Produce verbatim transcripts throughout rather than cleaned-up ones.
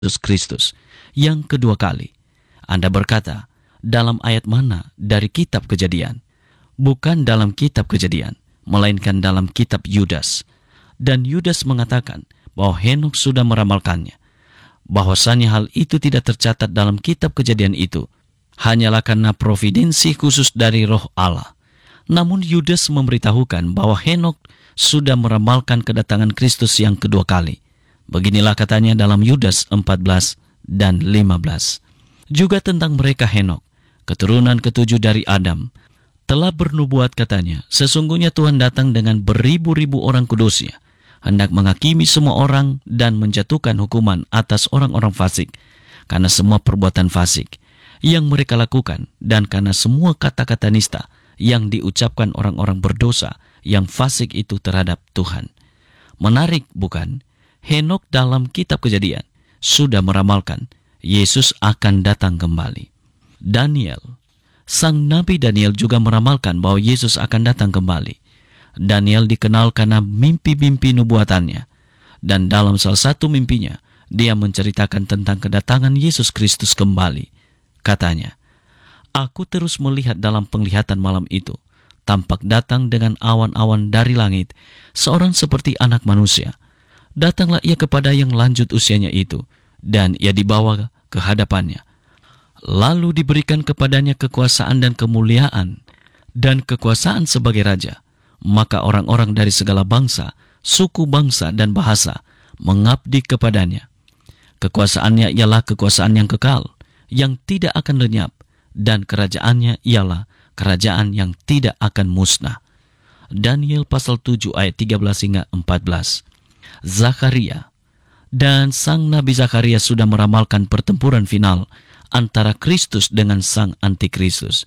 Yesus Kristus yang kedua kali. Anda berkata, dalam ayat mana dari kitab Kejadian? Bukan dalam kitab Kejadian, melainkan dalam kitab Yudas. Dan Yudas mengatakan bahwa Henokh sudah meramalkannya. Bahwasannya hal itu tidak tercatat dalam kitab Kejadian itu hanyalah karena providensi khusus dari Roh Allah. Namun Yudas memberitahukan bahwa Henokh sudah meramalkan kedatangan Kristus yang kedua kali. Beginilah katanya dalam Yudas empat belas dan lima belas. Juga tentang mereka Henokh, keturunan ketujuh dari Adam, telah bernubuat katanya, sesungguhnya Tuhan datang dengan beribu-ribu orang kudusnya, hendak menghakimi semua orang dan menjatuhkan hukuman atas orang-orang fasik, karena semua perbuatan fasik yang mereka lakukan, dan karena semua kata-kata nista yang diucapkan orang-orang berdosa yang fasik itu terhadap Tuhan. Menarik bukan? Henokh dalam kitab Kejadian sudah meramalkan Yesus akan datang kembali. Daniel, sang Nabi Daniel juga meramalkan bahwa Yesus akan datang kembali. Daniel dikenal karena mimpi-mimpi nubuatannya. Dan dalam salah satu mimpinya, dia menceritakan tentang kedatangan Yesus Kristus kembali. Katanya, "Aku terus melihat dalam penglihatan malam itu, tampak datang dengan awan-awan dari langit, seorang seperti anak manusia. Datanglah ia kepada yang lanjut usianya itu, dan ia dibawa ke hadapannya. Lalu diberikan kepadanya kekuasaan dan kemuliaan, dan kekuasaan sebagai raja. Maka orang-orang dari segala bangsa, suku bangsa dan bahasa mengabdi kepadanya. Kekuasaannya ialah kekuasaan yang kekal, yang tidak akan lenyap, dan kerajaannya ialah kerajaan yang tidak akan musnah." Daniel pasal tujuh ayat tiga belas hingga empat belas. Zakaria, dan sang Nabi Zakaria sudah meramalkan pertempuran final antara Kristus dengan sang Antikristus.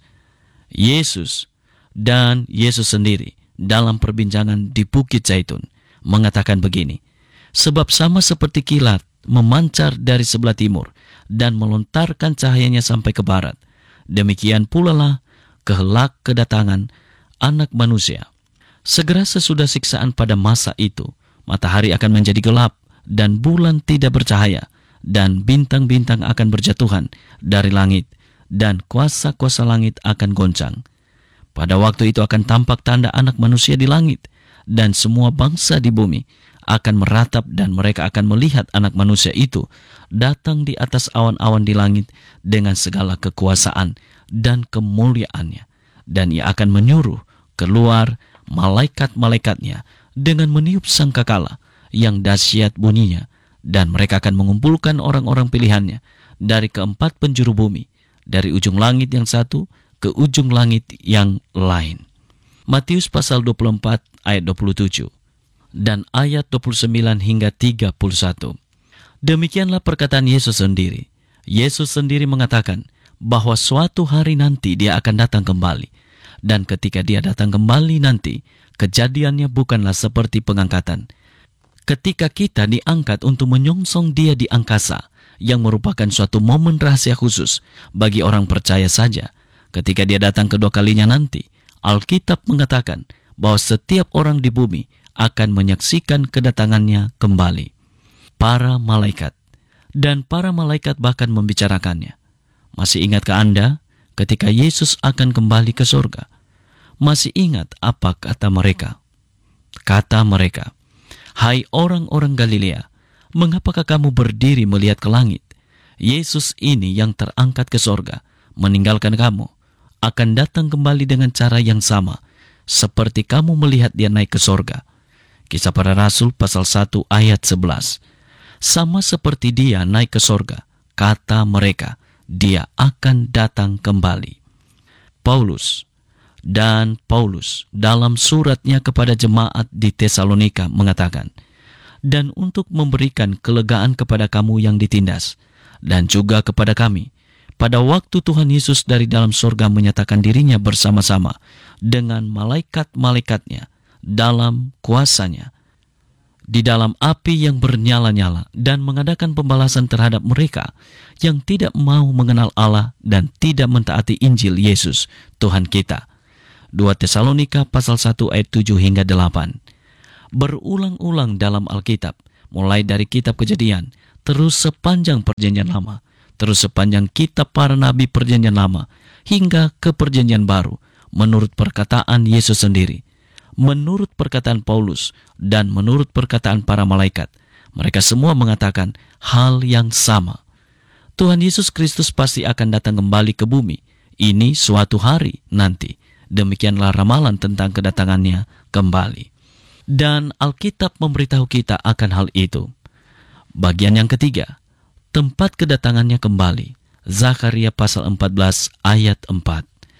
Yesus dan Yesus sendiri dalam perbincangan di Bukit Zaitun mengatakan begini, "Sebab sama seperti kilat memancar dari sebelah timur dan melontarkan cahayanya sampai ke barat, demikian pula lah kehelak kedatangan Anak Manusia. Segera sesudah siksaan pada masa itu, matahari akan menjadi gelap, dan bulan tidak bercahaya, dan bintang-bintang akan berjatuhan dari langit, dan kuasa-kuasa langit akan goncang. Pada waktu itu akan tampak tanda Anak Manusia di langit, dan semua bangsa di bumi akan meratap, dan mereka akan melihat Anak Manusia itu datang di atas awan-awan di langit dengan segala kekuasaan dan kemuliaannya. Dan ia akan menyuruh keluar malaikat-malaikatnya dengan meniup sangkakala yang dahsyat bunyinya, dan mereka akan mengumpulkan orang-orang pilihannya dari keempat penjuru bumi, dari ujung langit yang satu ke ujung langit yang lain." Matius pasal dua puluh empat ayat dua puluh tujuh dan ayat dua puluh sembilan hingga tiga puluh satu. Demikianlah perkataan Yesus sendiri. Yesus sendiri mengatakan bahwa suatu hari nanti dia akan datang kembali. Dan ketika dia datang kembali nanti, kejadiannya bukanlah seperti pengangkatan. Ketika kita diangkat untuk menyongsong dia di angkasa, yang merupakan suatu momen rahasia khusus bagi orang percaya saja. Ketika dia datang kedua kalinya nanti, Alkitab mengatakan bahwa setiap orang di bumi akan menyaksikan kedatangannya kembali. Para malaikat, dan para malaikat bahkan membicarakannya. Masih ingatkah Anda ketika Yesus akan kembali ke surga? Masih ingat apa kata mereka? Kata mereka, "Hai orang-orang Galilea, mengapakah kamu berdiri melihat ke langit? Yesus ini yang terangkat ke surga, meninggalkan kamu, akan datang kembali dengan cara yang sama, seperti kamu melihat dia naik ke surga." Kisah Para Rasul pasal satu ayat sebelas. Sama seperti dia naik ke surga, kata mereka, dia akan datang kembali. Paulus dan Paulus dalam suratnya kepada jemaat di Tesalonika mengatakan, "Dan untuk memberikan kelegaan kepada kamu yang ditindas, dan juga kepada kami, pada waktu Tuhan Yesus dari dalam surga menyatakan dirinya bersama-sama dengan malaikat-malaikatnya dalam kuasanya, di dalam api yang bernyala-nyala, dan mengadakan pembalasan terhadap mereka yang tidak mau mengenal Allah dan tidak mentaati Injil Yesus, Tuhan kita." dua Tesalonika pasal satu ayat tujuh hingga delapan. Berulang-ulang dalam Alkitab, mulai dari kitab Kejadian, terus sepanjang perjanjian lama, terus sepanjang kitab para nabi perjanjian lama, hingga ke perjanjian baru, menurut perkataan Yesus sendiri, menurut perkataan Paulus, dan menurut perkataan para malaikat. Mereka semua mengatakan hal yang sama. Tuhan Yesus Kristus pasti akan datang kembali ke bumi. Ini suatu hari nanti. Demikianlah ramalan tentang kedatangannya kembali. Dan Alkitab memberitahu kita akan hal itu. Bagian yang ketiga, tempat kedatangannya kembali. Zakaria pasal empat belas ayat empat.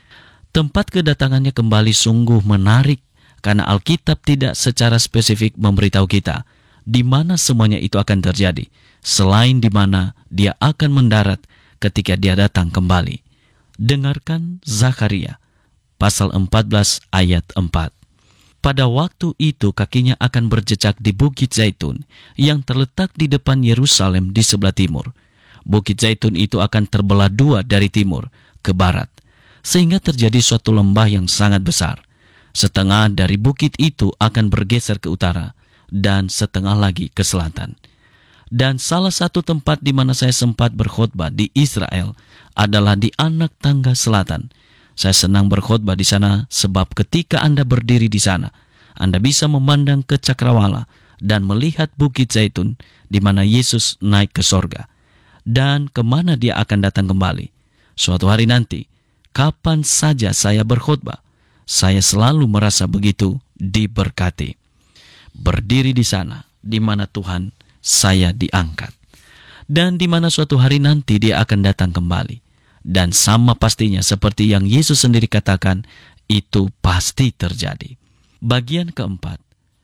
Tempat kedatangannya kembali sungguh menarik karena Alkitab tidak secara spesifik memberitahu kita di mana semuanya itu akan terjadi, selain di mana dia akan mendarat ketika dia datang kembali. Dengarkan Zakaria pasal empat belas ayat empat. Pada waktu itu kakinya akan berjejak di Bukit Zaitun yang terletak di depan Yerusalem di sebelah timur. Bukit Zaitun itu akan terbelah dua dari timur ke barat, sehingga terjadi suatu lembah yang sangat besar. Setengah dari bukit itu akan bergeser ke utara, dan setengah lagi ke selatan. Dan salah satu tempat di mana saya sempat berkhotbah di Israel adalah di anak tangga selatan. Saya senang berkhotbah di sana sebab ketika Anda berdiri di sana, Anda bisa memandang ke cakrawala dan melihat Bukit Zaitun di mana Yesus naik ke sorga dan kemana dia akan datang kembali. Suatu hari nanti, kapan saja saya berkhotbah, saya selalu merasa begitu diberkati. Berdiri di sana, di mana Tuhan saya diangkat. Dan di mana suatu hari nanti dia akan datang kembali. Dan sama pastinya seperti yang Yesus sendiri katakan, itu pasti terjadi. Bagian keempat,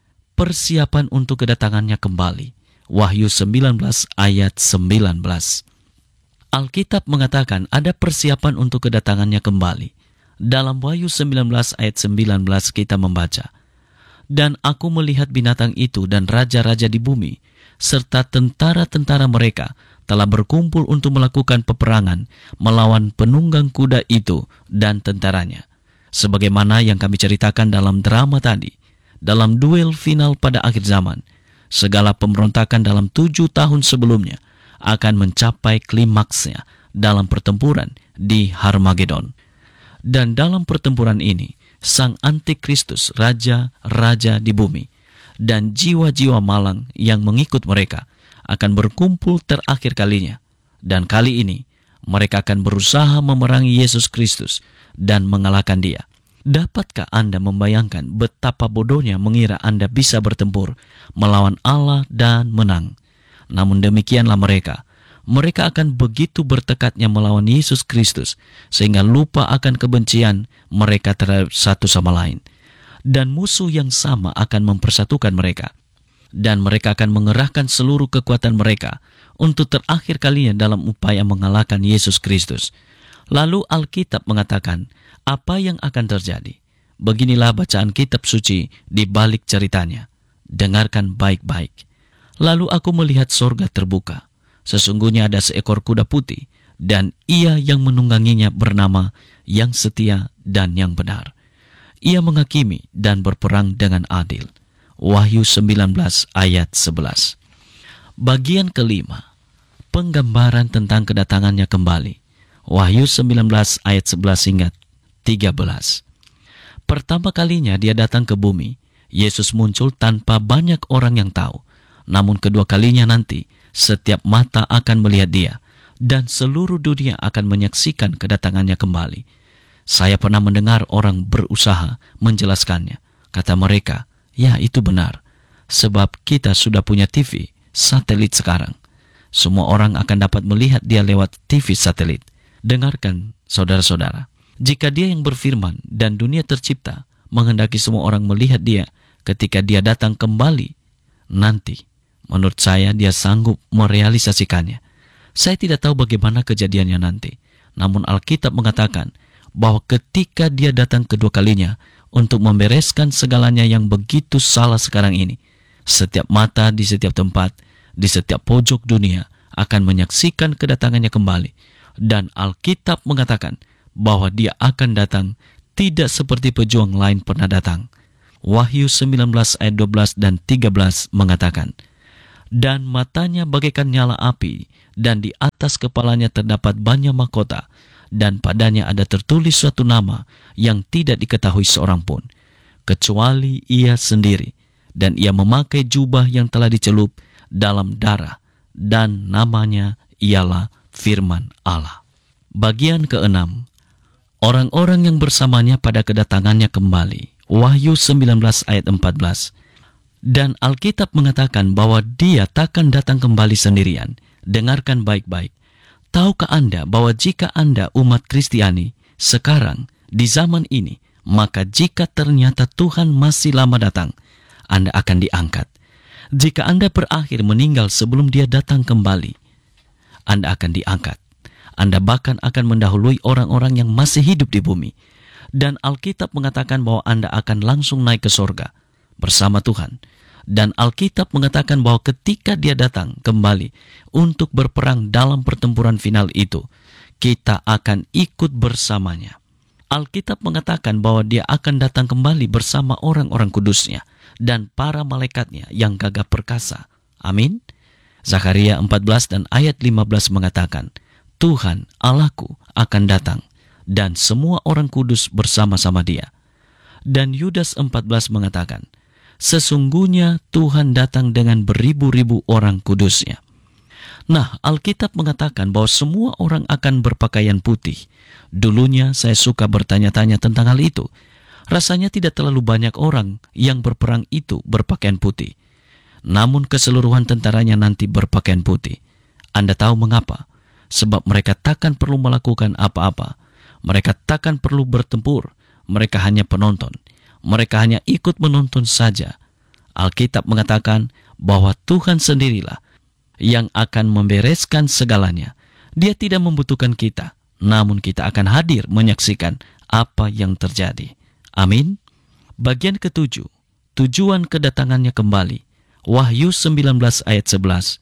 persiapan untuk kedatangannya kembali. Wahyu sembilan belas ayat sembilan belas. Alkitab mengatakan ada persiapan untuk kedatangannya kembali. Dalam Wahyu sembilan belas ayat sembilan belas kita membaca, dan aku melihat binatang itu dan raja-raja di bumi, serta tentara-tentara mereka telah berkumpul untuk melakukan peperangan melawan penunggang kuda itu dan tentaranya. Sebagaimana yang kami ceritakan dalam drama tadi, dalam duel final pada akhir zaman, segala pemberontakan dalam tujuh tahun sebelumnya akan mencapai klimaksnya dalam pertempuran di Harmagedon. Dan dalam pertempuran ini, Sang Antikristus, raja-raja di bumi, dan jiwa-jiwa malang yang mengikut mereka akan berkumpul terakhir kalinya. Dan kali ini, mereka akan berusaha memerangi Yesus Kristus dan mengalahkan dia. Dapatkah Anda membayangkan betapa bodohnya mengira Anda bisa bertempur melawan Allah dan menang? Namun demikianlah mereka. Mereka akan begitu bertekadnya melawan Yesus Kristus sehingga lupa akan kebencian mereka terhadap satu sama lain. Dan musuh yang sama akan mempersatukan mereka. Dan mereka akan mengerahkan seluruh kekuatan mereka untuk terakhir kalinya dalam upaya mengalahkan Yesus Kristus. Lalu Alkitab mengatakan apa yang akan terjadi. Beginilah bacaan kitab suci di balik ceritanya. Dengarkan baik-baik. Lalu aku melihat sorga terbuka. Sesungguhnya ada seekor kuda putih, dan ia yang menungganginya bernama Yang Setia dan Yang Benar. Ia menghakimi dan berperang dengan adil. Wahyu sembilan belas ayat sebelas. Bagian kelima, penggambaran tentang kedatangannya kembali. Wahyu sembilan belas ayat sebelas hingga tiga belas. Pertama kalinya dia datang ke bumi, Yesus muncul tanpa banyak orang yang tahu. Namun kedua kalinya nanti, setiap mata akan melihat dia, dan seluruh dunia akan menyaksikan kedatangannya kembali. Saya pernah mendengar orang berusaha menjelaskannya. Kata mereka, ya itu benar, sebab kita sudah punya T V satelit sekarang. Semua orang akan dapat melihat dia lewat T V satelit. Dengarkan, saudara-saudara, jika dia yang berfirman dan dunia tercipta menghendaki semua orang melihat dia ketika dia datang kembali nanti, menurut saya dia sanggup merealisasikannya. Saya tidak tahu bagaimana kejadiannya nanti. Namun Alkitab mengatakan bahwa ketika dia datang kedua kalinya untuk membereskan segalanya yang begitu salah sekarang ini, setiap mata di setiap tempat, di setiap pojok dunia akan menyaksikan kedatangannya kembali. Dan Alkitab mengatakan bahwa dia akan datang tidak seperti pejuang lain pernah datang. Wahyu sembilan belas ayat dua belas dan tiga belas mengatakan, dan matanya bagaikan nyala api, dan di atas kepalanya terdapat banyak mahkota, dan padanya ada tertulis suatu nama yang tidak diketahui seorang pun, kecuali ia sendiri, dan ia memakai jubah yang telah dicelup dalam darah, dan namanya ialah Firman Allah. Bagian keenam, orang-orang yang bersamanya pada kedatangannya kembali. Wahyu sembilan belas ayat empat belas. Dan Alkitab mengatakan bahwa dia takkan datang kembali sendirian. Dengarkan baik-baik. Tahukah Anda bahwa jika Anda umat Kristiani sekarang di zaman ini, maka jika ternyata Tuhan masih lama datang, Anda akan diangkat. Jika Anda berakhir meninggal sebelum dia datang kembali, Anda akan diangkat. Anda bahkan akan mendahului orang-orang yang masih hidup di bumi. Dan Alkitab mengatakan bahwa Anda akan langsung naik ke sorga bersama Tuhan. Dan Alkitab mengatakan bahwa ketika dia datang kembali untuk berperang dalam pertempuran final itu, kita akan ikut bersamanya. Alkitab mengatakan bahwa dia akan datang kembali bersama orang-orang kudusnya dan para malaikatnya yang gagah perkasa. Amin. Zakaria empat belas dan ayat lima belas mengatakan, Tuhan Allahku akan datang dan semua orang kudus bersama-sama dia. Dan Yudas empat belas mengatakan, sesungguhnya Tuhan datang dengan beribu-ribu orang kudusnya. Nah, Alkitab mengatakan bahwa semua orang akan berpakaian putih. Dulunya saya suka bertanya-tanya tentang hal itu. Rasanya tidak terlalu banyak orang yang berperang itu berpakaian putih. Namun keseluruhan tentaranya nanti berpakaian putih. Anda tahu mengapa? Sebab mereka takkan perlu melakukan apa-apa. Mereka takkan perlu bertempur. Mereka hanya penonton. Mereka hanya ikut menonton saja. Alkitab mengatakan bahwa Tuhan sendirilah yang akan membereskan segalanya. Dia tidak membutuhkan kita, namun kita akan hadir menyaksikan apa yang terjadi. Amin. Bagian ketujuh, tujuan kedatangannya kembali. Wahyu sembilan belas ayat sebelas.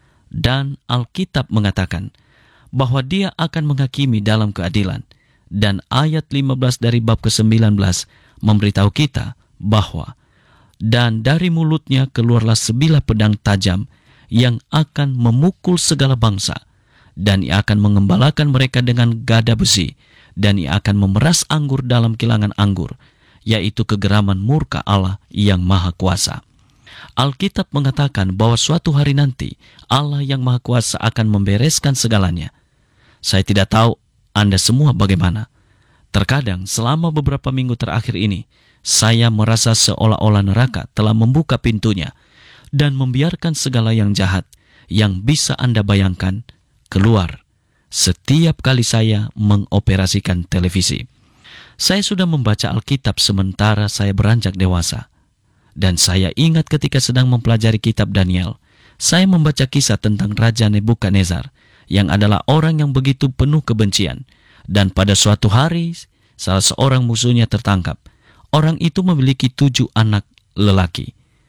Dan Alkitab mengatakan bahwa dia akan menghakimi dalam keadilan. Dan ayat lima belas dari bab ke sembilan belas memberitahu kita bahwa dan dari mulutnya keluarlah sebilah pedang tajam yang akan memukul segala bangsa, dan ia akan mengembalakan mereka dengan gada besi, dan ia akan memeras anggur dalam kilangan anggur, yaitu kegeraman murka Allah yang Maha Kuasa. Alkitab mengatakan bahwa suatu hari nanti Allah yang Maha Kuasa akan membereskan segalanya. Saya tidak tahu Anda semua bagaimana. Terkadang selama beberapa minggu terakhir ini, saya merasa seolah-olah neraka telah membuka pintunya dan membiarkan segala yang jahat yang bisa Anda bayangkan keluar setiap kali saya mengoperasikan televisi. Saya sudah membaca Alkitab sementara saya beranjak dewasa. Dan saya ingat ketika sedang mempelajari kitab Daniel, saya membaca kisah tentang Raja Nebukadnezar yang adalah orang yang begitu penuh kebencian. Dan pada suatu hari, salah seorang musuhnya tertangkap. Orang itu memiliki tujuh anak lelaki.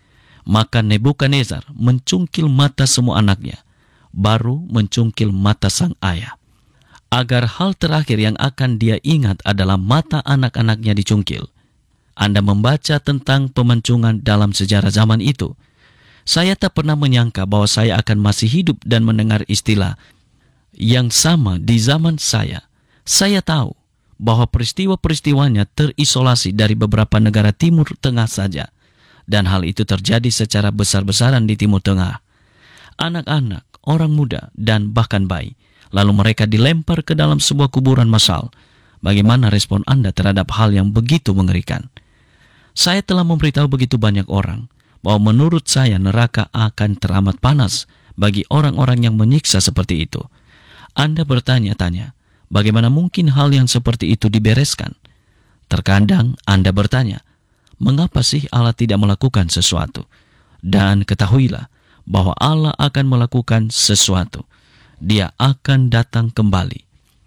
Maka Nebukadnezar mencungkil mata semua anaknya, baru mencungkil mata sang ayah. Agar hal terakhir yang akan dia ingat adalah mata anak-anaknya dicungkil. Anda membaca tentang pemencungan dalam sejarah zaman itu. Saya tak pernah menyangka bahwa saya akan masih hidup dan mendengar istilah yang sama di zaman saya. Saya tahu bahwa peristiwa-peristiwanya terisolasi dari beberapa negara Timur Tengah saja. Dan hal itu terjadi secara besar-besaran di Timur Tengah. Anak-anak, orang muda, dan bahkan bayi. Lalu mereka dilempar ke dalam sebuah kuburan massal. Bagaimana respon Anda terhadap hal yang begitu mengerikan? Saya telah memberitahu begitu banyak orang bahwa menurut saya neraka akan teramat panas bagi orang-orang yang menyiksa seperti itu. Anda bertanya-tanya, bagaimana mungkin hal yang seperti itu dibereskan? Terkadang Anda bertanya, mengapa sih Allah tidak melakukan sesuatu? Dan ketahuilah bahwa Allah akan melakukan sesuatu. Dia akan datang kembali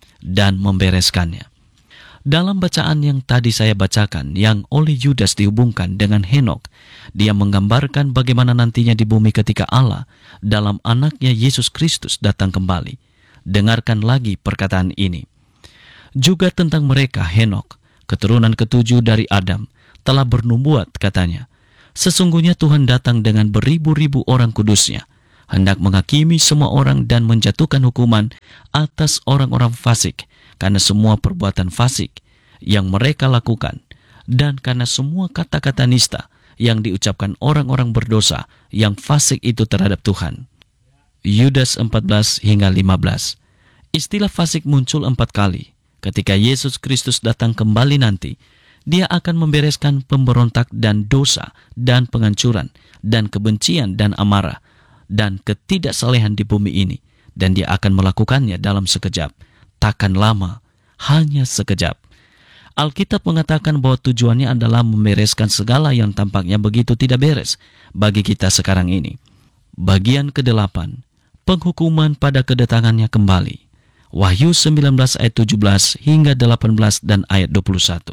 dan membereskannya. Dalam bacaan yang tadi saya bacakan, yang oleh Yudas dihubungkan dengan Henok, dia menggambarkan bagaimana nantinya di bumi ketika Allah dalam anaknya Yesus Kristus datang kembali. Dengarkan lagi perkataan ini. Juga tentang mereka Henok, keturunan ketujuh dari Adam, telah bernubuat katanya, sesungguhnya Tuhan datang dengan beribu-ribu orang kudusnya, hendak menghakimi semua orang dan menjatuhkan hukuman atas orang-orang fasik karena semua perbuatan fasik yang mereka lakukan dan karena semua kata-kata nista yang diucapkan orang-orang berdosa yang fasik itu terhadap Tuhan. Yudas empat belas hingga lima belas. Istilah fasik muncul empat kali. Ketika Yesus Kristus datang kembali nanti, Dia akan membereskan pemberontak dan dosa dan penghancuran dan kebencian dan amarah dan ketidaksalehan di bumi ini, dan Dia akan melakukannya dalam sekejap, takkan lama, hanya sekejap. Alkitab mengatakan bahwa tujuannya adalah membereskan segala yang tampaknya begitu tidak beres bagi kita sekarang ini. Bagian kedelapan, penghukuman pada kedatangannya kembali. Wahyu sembilan belas ayat tujuh belas hingga delapan belas dan ayat dua puluh satu.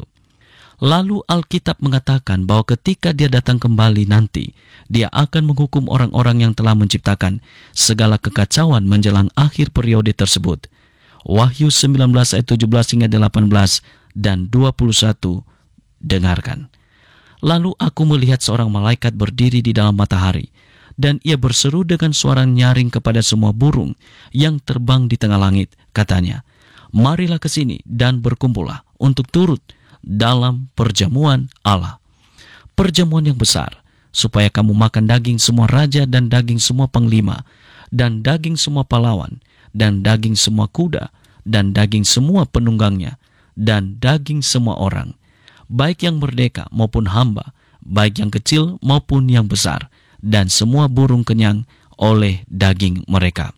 Lalu Alkitab mengatakan bahwa ketika Dia datang kembali nanti, Dia akan menghukum orang-orang yang telah menciptakan segala kekacauan menjelang akhir periode tersebut. Wahyu sembilan belas ayat tujuh belas hingga delapan belas dan dua puluh satu. Dengarkan. Lalu aku melihat seorang malaikat berdiri di dalam matahari, dan ia berseru dengan suara nyaring kepada semua burung yang terbang di tengah langit. Katanya, marilah ke sini dan berkumpullah untuk turut dalam perjamuan Allah. Perjamuan yang besar, supaya kamu makan daging semua raja dan daging semua panglima, dan daging semua pahlawan, dan daging semua kuda, dan daging semua penunggangnya, dan daging semua orang, baik yang merdeka maupun hamba, baik yang kecil maupun yang besar, dan semua burung kenyang oleh daging mereka.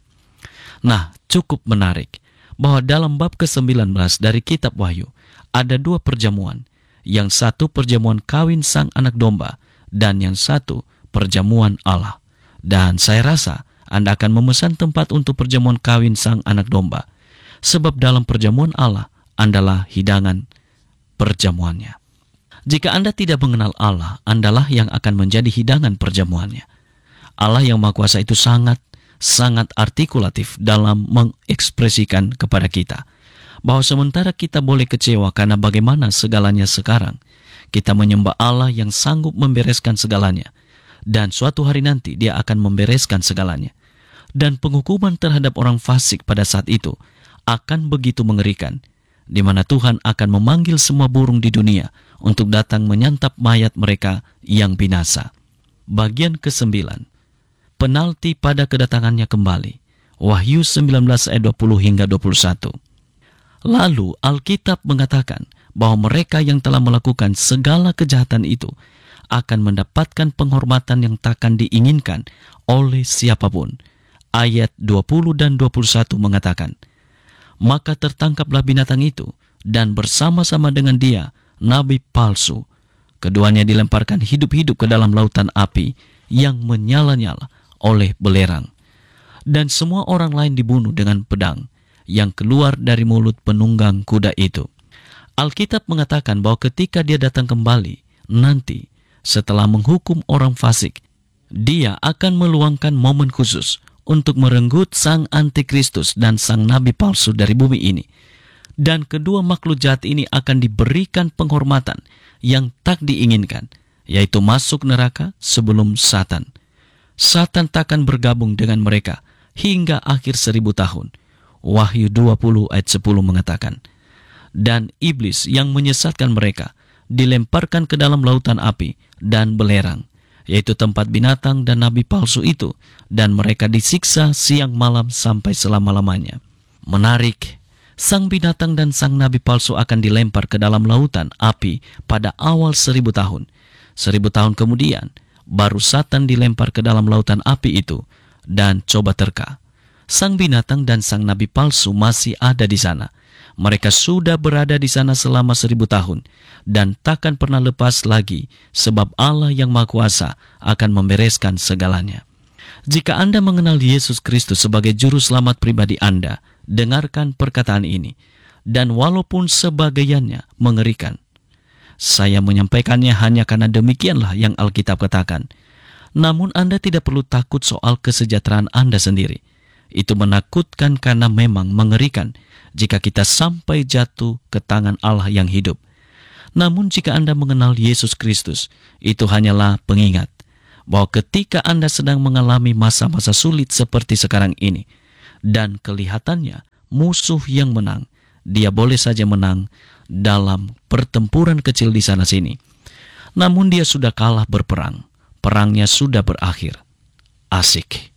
Nah, cukup menarik bahwa dalam bab kesembilan belas dari kitab Wahyu ada dua perjamuan. Yang satu perjamuan kawin sang anak domba, dan yang satu perjamuan Allah. Dan saya rasa Anda akan memesan tempat untuk perjamuan kawin sang anak domba, sebab dalam perjamuan Allah adalah hidangan perjamuannya. Jika Anda tidak mengenal Allah, Andalah yang akan menjadi hidangan perjamuannya. Allah yang Maha Kuasa itu sangat, sangat artikulatif dalam mengekspresikan kepada kita bahwa sementara kita boleh kecewa karena bagaimana segalanya sekarang, kita menyembah Allah yang sanggup membereskan segalanya, dan suatu hari nanti Dia akan membereskan segalanya. Dan penghukuman terhadap orang fasik pada saat itu akan begitu mengerikan, di mana Tuhan akan memanggil semua burung di dunia untuk datang menyantap mayat mereka yang binasa. Bagian kesembilan, penalti pada kedatangannya kembali. Wahyu sembilan belas ayat dua puluh hingga dua puluh satu. Lalu Alkitab mengatakan bahwa mereka yang telah melakukan segala kejahatan itu akan mendapatkan penghormatan yang takkan diinginkan oleh siapapun. Ayat dua puluh dan dua puluh satu mengatakan, maka tertangkaplah binatang itu, dan bersama-sama dengan dia nabi palsu. Keduanya dilemparkan hidup-hidup ke dalam lautan api yang menyala-nyala oleh belerang. Dan semua orang lain dibunuh dengan pedang yang keluar dari mulut penunggang kuda itu. Alkitab mengatakan bahwa ketika Dia datang kembali, nanti setelah menghukum orang fasik, Dia akan meluangkan momen khusus untuk merenggut sang antikristus dan sang nabi palsu dari bumi ini. Dan kedua makhluk jahat ini akan diberikan penghormatan yang tak diinginkan, yaitu masuk neraka sebelum Satan. Satan takkan bergabung dengan mereka hingga akhir seribu tahun. Wahyu dua puluh ayat sepuluh mengatakan, dan iblis yang menyesatkan mereka dilemparkan ke dalam lautan api dan belerang, yaitu tempat binatang dan nabi palsu itu, dan mereka disiksa siang malam sampai selama-lamanya. Menarik, sang binatang dan sang nabi palsu akan dilempar ke dalam lautan api pada awal seribu tahun. Seribu tahun kemudian, baru Satan dilempar ke dalam lautan api itu, dan coba terka. Sang binatang dan sang nabi palsu masih ada di sana. Mereka sudah berada di sana selama seribu tahun dan takkan pernah lepas lagi, sebab Allah yang Maha Kuasa akan membereskan segalanya. Jika Anda mengenal Yesus Kristus sebagai juru selamat pribadi Anda, dengarkan perkataan ini, dan walaupun sebagiannya mengerikan, saya menyampaikannya hanya karena demikianlah yang Alkitab katakan. Namun Anda tidak perlu takut soal kesejahteraan Anda sendiri. Itu menakutkan karena memang mengerikan jika kita sampai jatuh ke tangan Allah yang hidup. Namun jika Anda mengenal Yesus Kristus, itu hanyalah pengingat bahwa ketika Anda sedang mengalami masa-masa sulit seperti sekarang ini, dan kelihatannya musuh yang menang, dia boleh saja menang dalam pertempuran kecil di sana-sini. Namun dia sudah kalah berperang, perangnya sudah berakhir. Asik.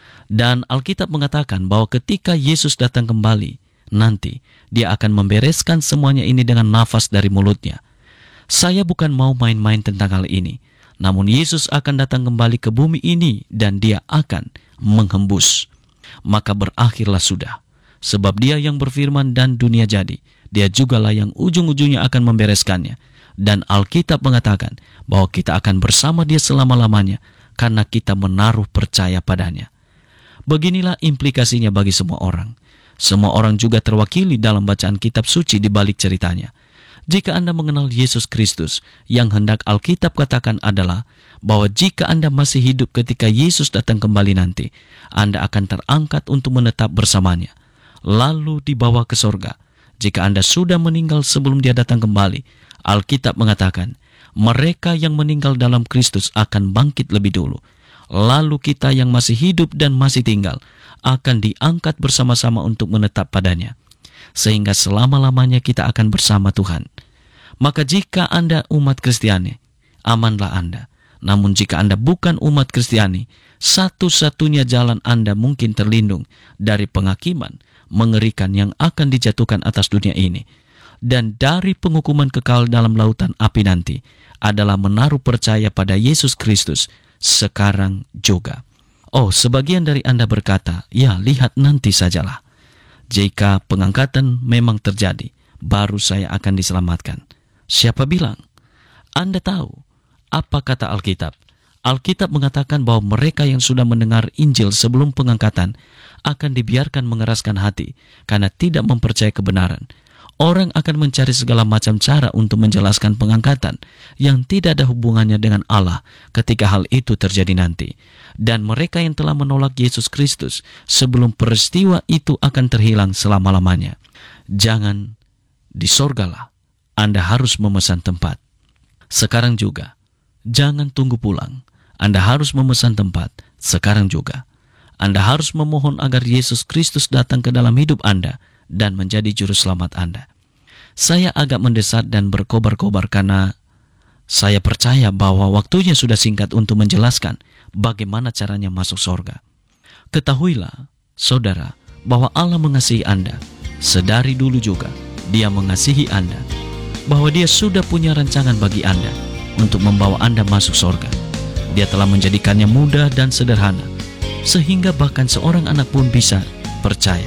Dan Alkitab mengatakan bahwa ketika Yesus datang kembali, nanti dia akan membereskan semuanya ini dengan nafas dari mulutnya. Saya bukan mau main-main tentang hal ini, namun Yesus akan datang kembali ke bumi ini dan dia akan menghembus. Maka berakhirlah sudah. Sebab dia yang berfirman dan dunia jadi, dia jugalah yang ujung-ujungnya akan membereskannya. Dan Alkitab mengatakan bahwa kita akan bersama dia selama-lamanya karena kita menaruh percaya padanya. Beginilah implikasinya bagi semua orang. Semua orang juga terwakili dalam bacaan kitab suci di balik ceritanya. Jika Anda mengenal Yesus Kristus, yang hendak Alkitab katakan adalah bahwa jika Anda masih hidup ketika Yesus datang kembali nanti, Anda akan terangkat untuk menetap bersamanya, lalu dibawa ke sorga. Jika Anda sudah meninggal sebelum dia datang kembali, Alkitab mengatakan, mereka yang meninggal dalam Kristus akan bangkit lebih dulu. Lalu kita yang masih hidup dan masih tinggal akan diangkat bersama-sama untuk menetap padanya. Sehingga selama-lamanya kita akan bersama Tuhan. Maka jika Anda umat Kristiani, amanlah Anda. Namun jika Anda bukan umat Kristiani, satu-satunya jalan Anda mungkin terlindung dari penghakiman mengerikan yang akan dijatuhkan atas dunia ini. Dan dari penghukuman kekal dalam lautan api nanti adalah menaruh percaya pada Yesus Kristus sekarang juga. Oh, sebagian dari Anda berkata, ya lihat nanti sajalah. Jika pengangkatan memang terjadi, baru saya akan diselamatkan. Siapa bilang? Anda tahu apa kata Alkitab? Alkitab mengatakan bahwa mereka yang sudah mendengar Injil sebelum pengangkatan akan dibiarkan mengeraskan hati karena tidak mempercayai kebenaran. Orang akan mencari segala macam cara untuk menjelaskan pengangkatan yang tidak ada hubungannya dengan Allah ketika hal itu terjadi nanti. Dan mereka yang telah menolak Yesus Kristus sebelum peristiwa itu akan terhilang selama-lamanya. Jangan di sorgalah, Anda harus memesan tempat. Sekarang juga, jangan tunggu pulang. Anda harus memesan tempat sekarang juga. Anda harus memohon agar Yesus Kristus datang ke dalam hidup Anda dan menjadi juru selamat Anda. Saya agak mendesak dan berkobar-kobar karena saya percaya bahwa waktunya sudah singkat untuk menjelaskan bagaimana caranya masuk sorga. Ketahuilah, saudara, bahwa Allah mengasihi Anda. Sedari dulu juga, Dia mengasihi Anda. Bahwa Dia sudah punya rancangan bagi Anda untuk membawa Anda masuk sorga. Dia telah menjadikannya mudah dan sederhana, sehingga bahkan seorang anak pun bisa percaya.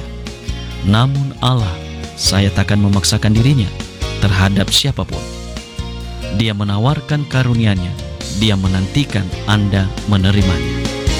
Namun Allah, saya takkan memaksakan dirinya terhadap siapapun. Dia menawarkan karunia-Nya. Dia menantikan Anda menerimanya.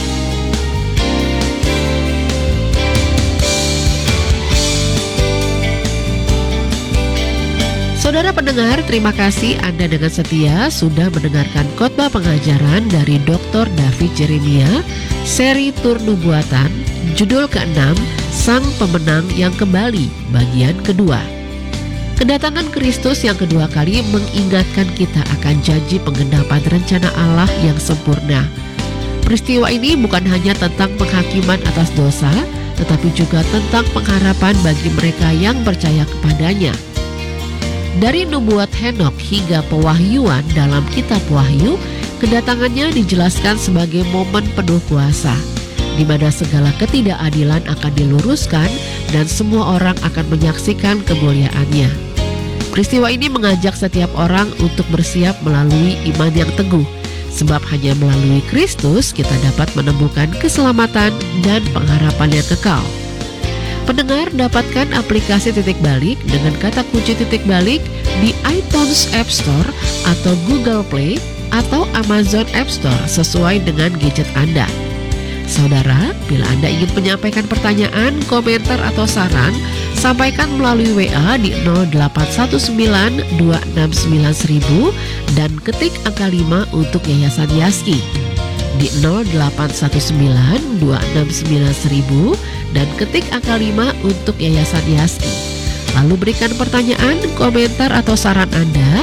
Saudara pendengar, terima kasih Anda dengan setia sudah mendengarkan khotbah pengajaran dari doktor David Jeremia, seri Tur Nubuatan, judul keenam, Sang Pemenang yang Kembali, bagian kedua. Kedatangan Kristus yang kedua kali mengingatkan kita akan janji penggenapan rencana Allah yang sempurna. Peristiwa ini bukan hanya tentang penghakiman atas dosa, tetapi juga tentang pengharapan bagi mereka yang percaya kepadanya. Dari nubuat Henokh hingga pewahyuan dalam kitab Wahyu, kedatangannya dijelaskan sebagai momen penuh kuasa, di mana segala ketidakadilan akan diluruskan dan semua orang akan menyaksikan kemuliaannya. Peristiwa ini mengajak setiap orang untuk bersiap melalui iman yang teguh, sebab hanya melalui Kristus kita dapat menemukan keselamatan dan pengharapan yang kekal. Pendengar, dapatkan aplikasi Titik Balik dengan kata kunci Titik Balik di iTunes App Store atau Google Play atau Amazon App Store sesuai dengan gadget Anda. Saudara, bila Anda ingin menyampaikan pertanyaan, komentar, atau saran, sampaikan melalui W A di nol delapan satu sembilan dua enam sembilan seribu dan ketik angka lima untuk Yayasan Yaski. Di nol delapan satu sembilan dua enam sembilan seribu dan ketik angka lima untuk Yayasan Yaski. Lalu berikan pertanyaan, komentar, atau saran Anda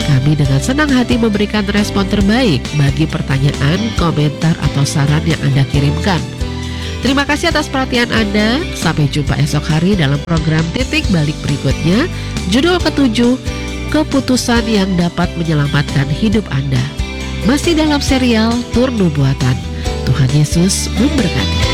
Kami dengan senang hati memberikan respon terbaik bagi pertanyaan, komentar, atau saran yang Anda kirimkan. Terima kasih atas perhatian Anda. Sampai jumpa esok hari dalam program Titik Balik berikutnya. Judul ketujuh, keputusan yang dapat menyelamatkan hidup Anda. Masih dalam serial Tur Nubuatan. Tuhan Yesus memberkati.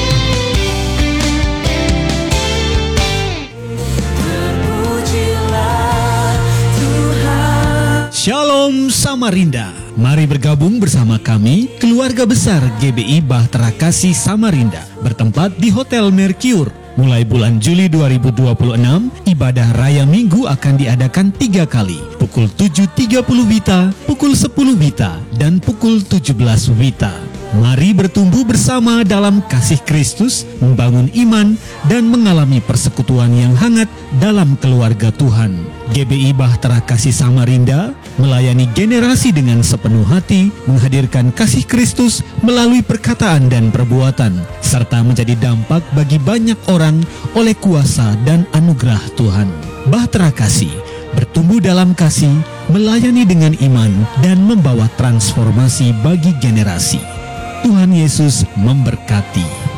Shalom Samarinda. Mari bergabung bersama kami, keluarga besar G B I Bahtera Kasih Samarinda, bertempat di Hotel Mercure. Mulai bulan Juli dua ribu dua puluh enam, ibadah raya minggu akan diadakan tiga kali, pukul tujuh tiga puluh Wita, pukul sepuluh Wita, dan pukul tujuh belas Wita. Mari bertumbuh bersama dalam kasih Kristus, membangun iman, dan mengalami persekutuan yang hangat dalam keluarga Tuhan. G B I Bahtera Kasih Samarinda melayani generasi dengan sepenuh hati, menghadirkan kasih Kristus melalui perkataan dan perbuatan, serta menjadi dampak bagi banyak orang oleh kuasa dan anugerah Tuhan. Bahtera Kasih bertumbuh dalam kasih, melayani dengan iman, dan membawa transformasi bagi generasi. Tuhan Yesus memberkati.